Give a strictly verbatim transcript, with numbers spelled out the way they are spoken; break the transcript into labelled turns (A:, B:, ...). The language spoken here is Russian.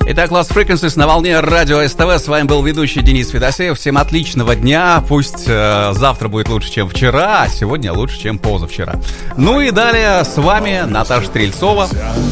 A: Итак, Lost Frequencies на волне радио СТВ. С вами был ведущий Денис Федосеев. Всем отличного дня. Пусть э, завтра будет лучше, чем вчера, а сегодня лучше, чем позавчера. Ну и далее с вами Наташа Стрельцова.